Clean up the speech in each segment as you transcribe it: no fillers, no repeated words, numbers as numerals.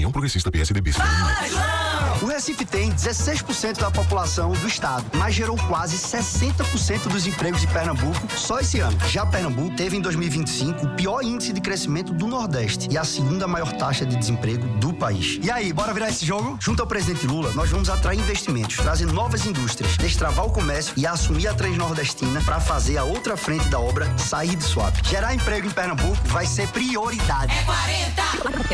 União Progressista PSDB. O Recife tem 16% da população do estado, mas gerou quase 60% dos empregos de Pernambuco só esse ano. Já Pernambuco teve em 2025 o pior índice de crescimento do Nordeste e a segunda maior taxa de desemprego do país. E aí, bora virar esse jogo? Junto ao presidente Lula, nós vamos atrair investimentos, trazer novas indústrias, destravar o comércio e assumir a Transnordestina para fazer a outra frente da obra sair de swap. Gerar emprego em Pernambuco vai ser prioridade. É 40!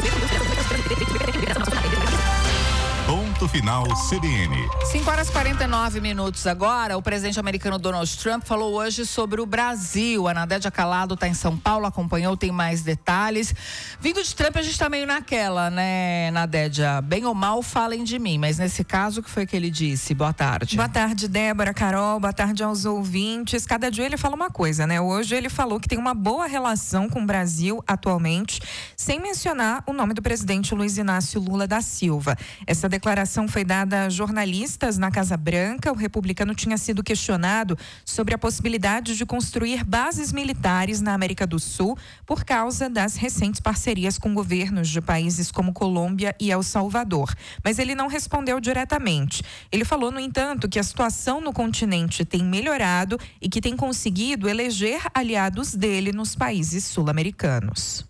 Ponto final CBN. 5h49 agora. O presidente americano Donald Trump falou hoje sobre o Brasil. A Nadédia Calado está em São Paulo, acompanhou, tem mais detalhes. Vindo de Trump, a gente está meio naquela, né, Nadédia? Bem ou mal, falem de mim. Mas nesse caso, o que foi que ele disse? Boa tarde. Boa tarde, Débora, Carol. Boa tarde aos ouvintes. Cada dia ele fala uma coisa, né? Hoje ele falou que tem uma boa relação com o Brasil atualmente, sem mencionar o nome do presidente Luiz Inácio Lula da Silva. Essa declaração foi dada a jornalistas na Casa Branca. O republicano tinha sido questionado sobre a possibilidade de construir bases militares na América do Sul por causa das recentes parcerias com governos de países como Colômbia e El Salvador. Mas ele não respondeu diretamente. Ele falou, no entanto, que a situação no continente tem melhorado e que tem conseguido eleger aliados dele nos países sul-americanos.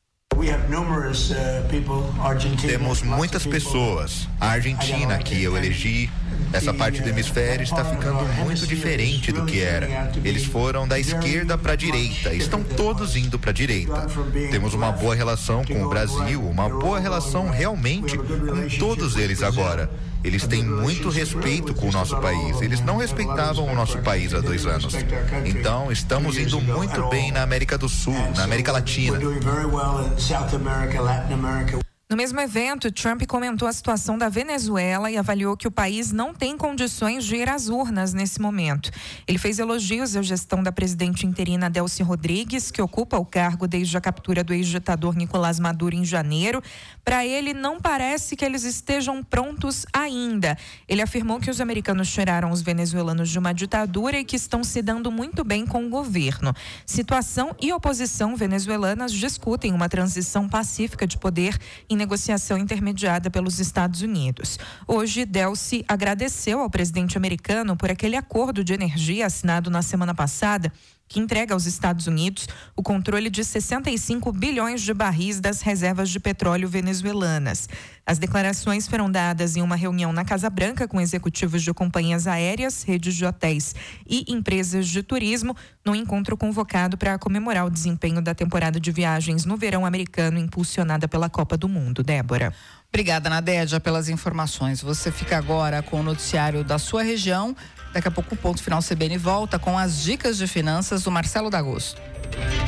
Temos muitas pessoas. A Argentina, que eu elegi, essa parte do hemisfério está ficando muito diferente do que era. Eles foram da esquerda para a direita, estão todos indo para a direita. Temos uma boa relação com o Brasil, uma boa relação realmente com todos eles agora. Eles têm muito respeito com o nosso país. Eles não respeitavam o nosso país há 2 anos. Então, estamos indo muito bem na América do Sul, na América Latina. No mesmo evento, Trump comentou a situação da Venezuela e avaliou que o país não tem condições de ir às urnas nesse momento. Ele fez elogios à gestão da presidente interina Delcy Rodrigues, que ocupa o cargo desde a captura do ex-ditador Nicolás Maduro em janeiro. Para ele, não parece que eles estejam prontos ainda. Ele afirmou que os americanos tiraram os venezuelanos de uma ditadura e que estão se dando muito bem com o governo. Situação e oposição venezuelanas discutem uma transição pacífica de poder em negociação intermediada pelos Estados Unidos. Hoje, Delcy agradeceu ao presidente americano por aquele acordo de energia assinado na semana passada, que entrega aos Estados Unidos o controle de 65 bilhões de barris das reservas de petróleo venezuelanas. As declarações foram dadas em uma reunião na Casa Branca com executivos de companhias aéreas, redes de hotéis e empresas de turismo, num encontro convocado para comemorar o desempenho da temporada de viagens no verão americano, impulsionada pela Copa do Mundo. Débora. Obrigada, Nadédia, pelas informações. Você fica agora com o noticiário da sua região. Daqui a pouco o Ponto Final CBN volta com as dicas de finanças do Marcelo D'Agosto.